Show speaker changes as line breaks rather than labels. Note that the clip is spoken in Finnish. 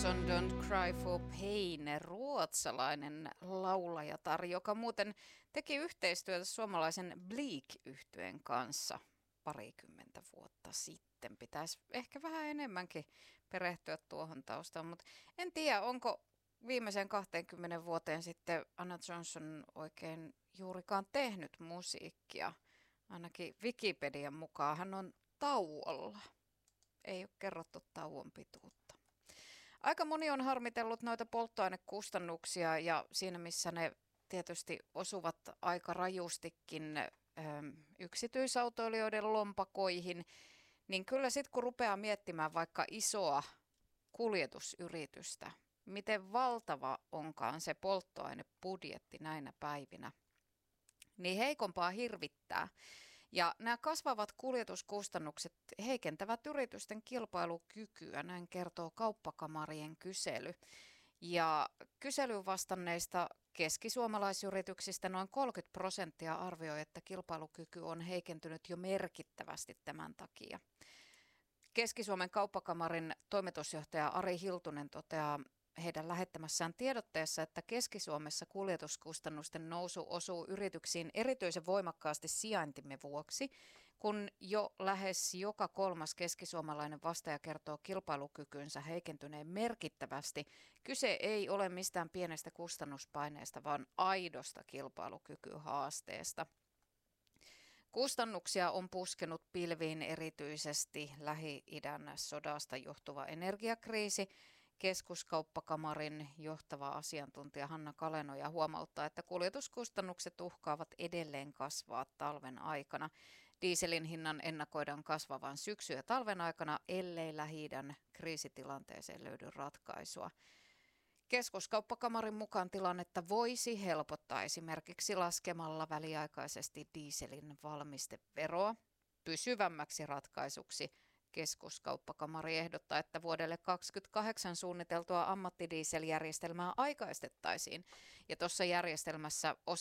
Johnson, Don't Cry for Pain, ruotsalainen laulajatar, joka muuten teki yhteistyötä suomalaisen Bleak-yhtyeen kanssa parikymmentä vuotta sitten. Pitäisi ehkä vähän enemmänkin perehtyä tuohon taustaan, mutta en tiedä, onko viimeiseen 20 vuoteen sitten Anna Johnson oikein juurikaan tehnyt musiikkia. Ainakin Wikipedian mukaan hän on tauolla. Ei ole kerrottu tauon pituutta. Aika moni on harmitellut noita polttoainekustannuksia ja siinä missä ne tietysti osuvat aika rajustikin yksityisautoilijoiden lompakoihin, niin kyllä sitten kun rupeaa miettimään vaikka isoa kuljetusyritystä, miten valtava onkaan se polttoainebudjetti näinä päivinä, niin heikompaa hirvittää. Ja nämä kasvavat kuljetuskustannukset heikentävät yritysten kilpailukykyä, näin kertoo Kauppakamarien kysely. Ja kyselyyn vastanneista keskisuomalaisyrityksistä noin 30% arvioi, että kilpailukyky on heikentynyt jo merkittävästi tämän takia. Keski-Suomen Kauppakamarin toimitusjohtaja Ari Hiltunen toteaa heidän lähettämässään tiedotteessa, että Keski-Suomessa kuljetuskustannusten nousu osuu yrityksiin erityisen voimakkaasti sijaintimme vuoksi, kun jo lähes joka kolmas keskisuomalainen vastaaja kertoo kilpailukykynsä heikentyneen merkittävästi. Kyse ei ole mistään pienestä kustannuspaineesta, vaan aidosta kilpailukykyhaasteesta. Kustannuksia on puskenut pilviin erityisesti Lähi-idän sodasta johtuva energiakriisi. Keskuskauppakamarin johtava asiantuntija Hanna Kalenoja huomauttaa, että kuljetuskustannukset uhkaavat edelleen kasvaa talven aikana. Dieselin hinnan ennakoidaan kasvavan syksy- ja talven aikana, ellei Lähi-idän kriisitilanteeseen löydy ratkaisua. Keskuskauppakamarin mukaan tilannetta voisi helpottaa esimerkiksi laskemalla väliaikaisesti dieselin valmisteveroa. Pysyvämmäksi ratkaisuksi Keskuskauppakamari ehdottaa, että vuodelle 2028 suunniteltua ammattidieseljärjestelmää aikaistettaisiin. Ja tuossa järjestelmässä